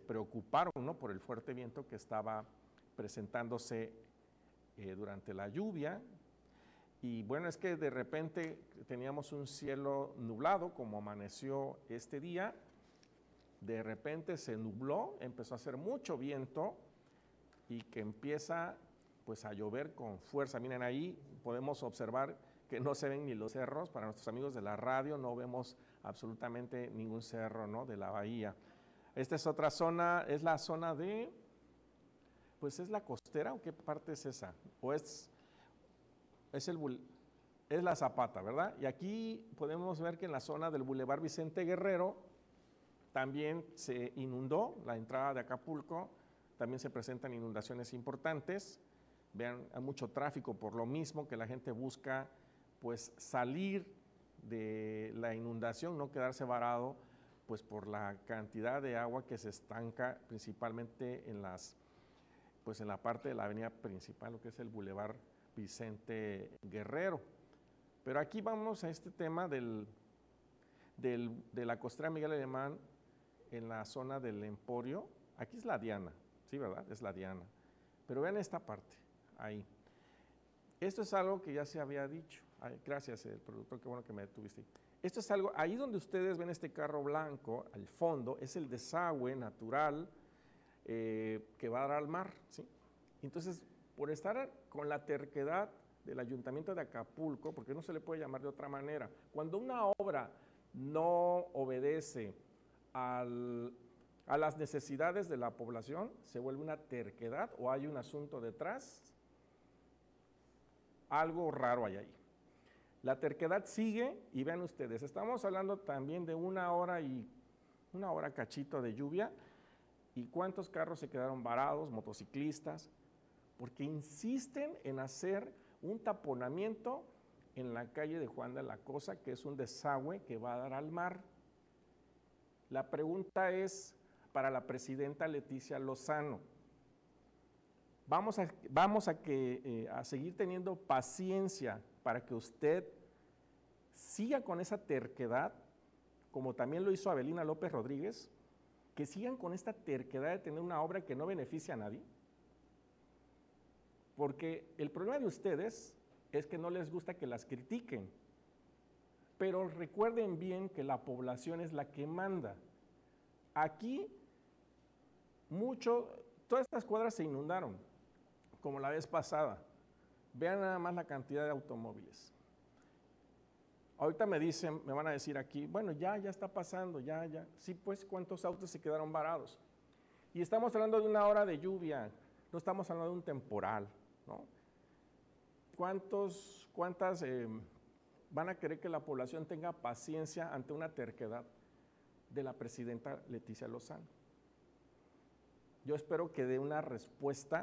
preocuparon, ¿no?, por el fuerte viento que estaba presentándose durante la lluvia. Y bueno, es que de repente teníamos un cielo nublado, como amaneció este día. De repente se nubló, empezó a hacer mucho viento y que empieza pues a llover con fuerza. Miren, ahí podemos observar que no se ven ni los cerros. Para nuestros amigos de la radio no vemos absolutamente ningún cerro, ¿no?, de la bahía. Esta es otra zona, es la zona de, pues es la costera, ¿o qué parte es esa? ¿O es la Zapata, ¿verdad? Y aquí podemos ver que en la zona del Boulevard Vicente Guerrero también se inundó la entrada de Acapulco, también se presentan inundaciones importantes. Vean, hay mucho tráfico por lo mismo que la gente busca pues salir de la inundación, no quedarse varado pues por la cantidad de agua que se estanca principalmente en pues en la parte de la avenida principal, lo que es el Boulevard Vicente Guerrero. Pero aquí vamos a este tema de la costera Miguel Alemán en la zona del Emporio. Aquí es la Diana, sí, ¿verdad? Es la Diana. Pero vean esta parte, ahí. Esto es algo que ya se había dicho. Ay, gracias, el productor, qué bueno que me detuviste. Esto es algo, ahí donde ustedes ven este carro blanco, al fondo, es el desagüe natural que va a dar al mar, ¿sí? Entonces, por estar con la terquedad del Ayuntamiento de Acapulco, porque no se le puede llamar de otra manera, cuando una obra no obedece a las necesidades de la población, se vuelve una terquedad o hay un asunto detrás, algo raro hay ahí. La terquedad sigue y vean ustedes, estamos hablando también de una hora cachito de lluvia y cuántos carros se quedaron varados, motociclistas, porque insisten en hacer un taponamiento en la calle de Juan de la Cosa, que es un desagüe que va a dar al mar. La pregunta es para la presidenta Leticia Lozano. Vamos a seguir teniendo paciencia para que usted siga con esa terquedad, como también lo hizo Avelina López Rodríguez, que sigan con esta terquedad de tener una obra que no beneficia a nadie. Porque el problema de ustedes es que no les gusta que las critiquen, pero recuerden bien que la población es la que manda. Aquí, todas estas cuadras se inundaron, como la vez pasada. Vean nada más la cantidad de automóviles. Ahorita me van a decir aquí, bueno, ya está pasando, ya. Sí, pues, ¿cuántos autos se quedaron varados? Y estamos hablando de una hora de lluvia, no estamos hablando de un temporal, ¿no? ¿Cuántas van a querer que la población tenga paciencia ante una terquedad de la presidenta Leticia Lozano? Yo espero que dé una respuesta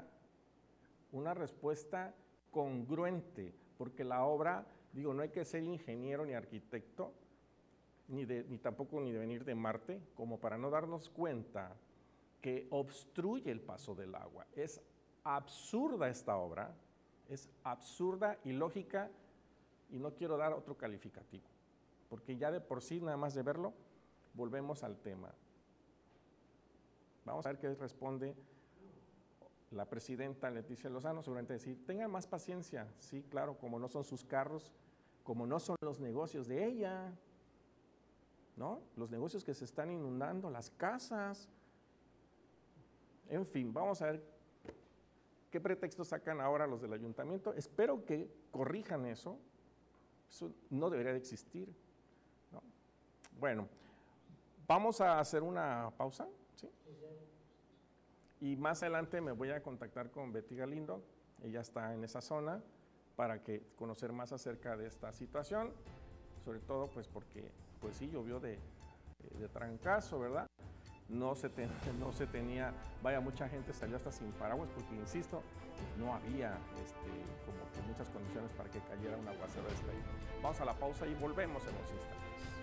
congruente, porque la obra, digo, no hay que ser ingeniero ni arquitecto, ni tampoco de venir de Marte, como para no darnos cuenta que obstruye el paso del agua. Es absurda esta obra, es absurda, ilógica, y no quiero dar otro calificativo, porque ya de por sí, nada más de verlo, volvemos al tema. Vamos a ver qué responde la presidenta Leticia Lozano, seguramente decir, tengan más paciencia, sí, claro, como no son sus carros, como no son los negocios de ella, ¿no? Los negocios que se están inundando, las casas, en fin, vamos a ver qué pretextos sacan ahora los del ayuntamiento. Espero que corrijan eso no debería de existir, ¿no? Bueno, vamos a hacer una pausa, ¿sí? Y más adelante me voy a contactar con Betty Galindo, ella está en esa zona, para conocer más acerca de esta situación, sobre todo pues porque pues sí llovió de trancazo, ¿verdad? No se tenía, vaya, mucha gente salió hasta sin paraguas porque, insisto, pues no había como que muchas condiciones para que cayera un aguacero de este ahí. Vamos a la pausa y volvemos en unos instantes.